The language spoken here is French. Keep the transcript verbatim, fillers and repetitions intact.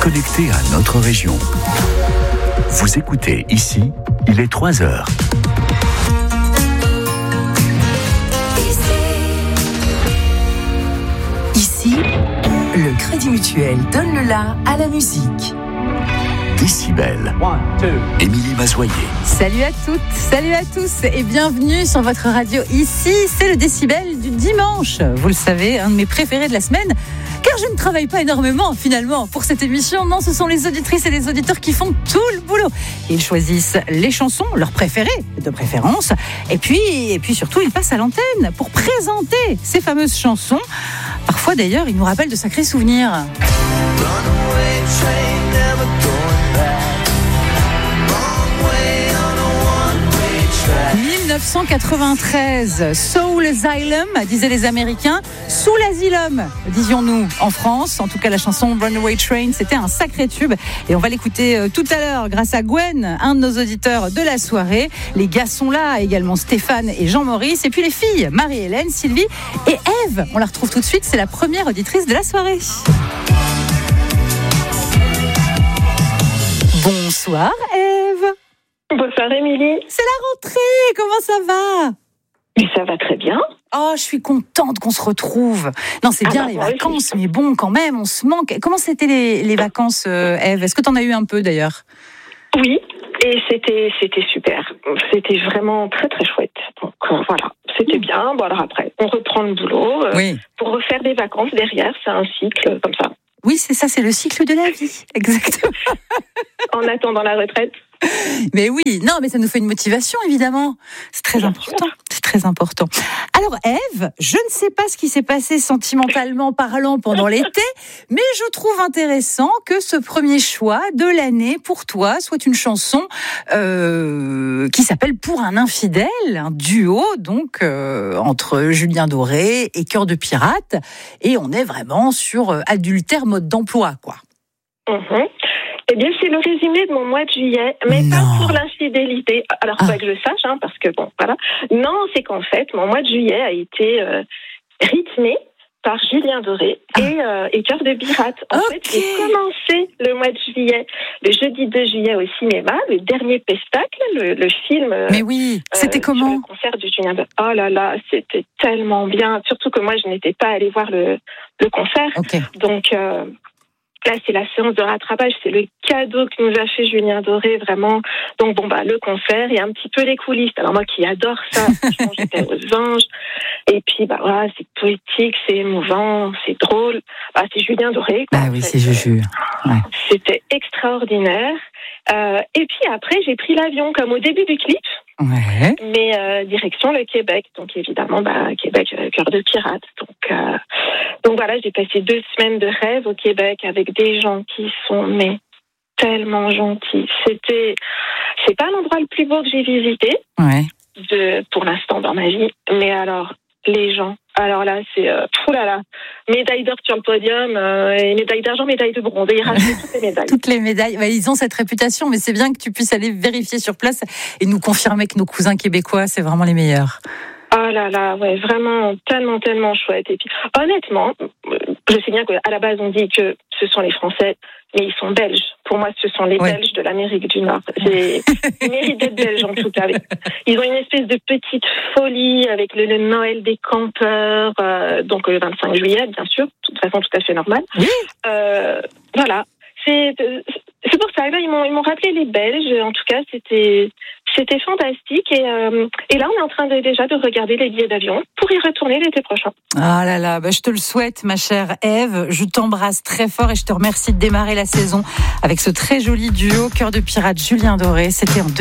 connecté à notre région. Vous écoutez ici, il est trois heures. Ici, le Crédit Mutuel donne le la à la musique. Décibel. Émilie Mazoyer. Salut à toutes, salut à tous et bienvenue sur votre radio. Ici, c'est le Décibel du dimanche. Vous le savez, un de mes préférés de la semaine. Car je ne travaille pas énormément finalement pour cette émission. Non, ce sont les auditrices et les auditeurs qui font tout le boulot. Ils choisissent les chansons, leurs préférées de préférence. Et puis, et puis surtout, ils passent à l'antenne pour présenter ces fameuses chansons. Parfois d'ailleurs, ils nous rappellent de sacrés souvenirs. dix-neuf cent quatre-vingt-treize, Soul Asylum, disaient les Américains, sous l'asylum, disions-nous en France. En tout cas, la chanson Runaway Train, c'était un sacré tube. Et on va l'écouter tout à l'heure grâce à Gwen, un de nos auditeurs de la soirée. Les gars sont là, également Stéphane et Jean-Maurice. Et puis les filles, Marie-Hélène, Sylvie et Ève. On la retrouve tout de suite, c'est la première auditrice de la soirée. Bonsoir Ève. Bonsoir Émilie. C'est la rentrée, comment ça va? Mais ça va très bien. Oh, je suis contente qu'on se retrouve. Non, c'est ah bien bah, les vacances, mais bon, quand même, on se manque. Comment c'était les, les vacances, euh, Ève? Est-ce que tu en as eu un peu d'ailleurs? Oui, et c'était, c'était super. C'était vraiment très très chouette. Donc euh, voilà, c'était bien. Bon alors après, on reprend le boulot euh, oui. pour refaire des vacances derrière. C'est un cycle comme ça. Oui, c'est ça, c'est le cycle de la vie, exactement. En attendant la retraite. Mais oui, non, mais ça nous fait une motivation, évidemment. C'est très Bien important. Sûr. C'est très important. Alors, Ève, je ne sais pas ce qui s'est passé sentimentalement parlant pendant l'été, mais je trouve intéressant que ce premier choix de l'année pour toi soit une chanson euh, qui s'appelle Pour un infidèle, un duo donc euh, entre Julien Doré et Cœur de Pirate, et on est vraiment sur euh, adultère mode d'emploi, quoi. Mmh. Eh bien, c'est le résumé de mon mois de juillet, mais non. pas pour l'infidélité. Alors, pas ah. que je sache, hein, parce que bon, voilà. Non, c'est qu'en fait, mon mois de juillet a été euh, rythmé par Julien Doré ah. et, euh, et Cœur de Pirate. En okay. fait, j'ai commencé le mois de juillet, le jeudi deux juillet au cinéma, le dernier pestacle, le, le film. Mais oui, c'était euh, comment? Le concert de Julien Doré. Oh là là, c'était tellement bien. Surtout que moi, je n'étais pas allée voir le, le concert. Okay. Donc. Euh, Là, c'est la séance de rattrapage, c'est le cadeau que nous a fait Julien Doré, vraiment. Donc, bon, bah, le concert et un petit peu les coulisses. Alors, moi qui adore ça, franchement, j'étais aux anges. Et puis, bah, voilà, c'est poétique, c'est émouvant, c'est drôle. Bah, c'est Julien Doré, quoi. Ah oui, c'est Juju. Ouais. C'était extraordinaire. Euh, et puis après, j'ai pris l'avion, comme au début du clip. Ouais. Mais euh, direction le Québec, donc évidemment, bah, Québec, euh, Cœur de Pirate. Donc, euh, donc voilà, j'ai passé deux semaines de rêve au Québec avec des gens qui sont mais tellement gentils. C'était, c'est pas l'endroit le plus beau que j'ai visité, ouais. de, pour l'instant dans ma vie, mais alors les gens. Alors là, c'est euh, oulala, médaille d'or sur le podium, euh, et médaille d'argent, médaille de bronze. Et ils rachètent toutes les médailles. Toutes les médailles. Ouais, ils ont cette réputation, mais c'est bien que tu puisses aller vérifier sur place et nous confirmer que nos cousins québécois, c'est vraiment les meilleurs. Oh là là, ouais, vraiment tellement, tellement chouette. Et puis, honnêtement, je sais bien qu'à la base, on dit que ce sont les Français, mais ils sont belges. Pour moi, ce sont les ouais. Belges de l'Amérique du Nord. C'est... Ils méritent d'être belges, en tout cas. Ils ont une espèce de petite folie avec le, le Noël des campeurs, euh, donc le vingt-cinq juillet, bien sûr, de toute façon tout à fait normal. Oui. Euh, voilà. C'est, c'est pour ça, là, ils m'ont, ils m'ont rappelé les Belges. En tout cas, c'était, c'était fantastique. Et, euh, et là, on est en train de, déjà de regarder les billets d'avion pour y retourner l'été prochain. Ah là là, bah je te le souhaite, ma chère Ève. Je t'embrasse très fort et je te remercie de démarrer la saison avec ce très joli duo Cœur de Pirate Julien Doré. C'était en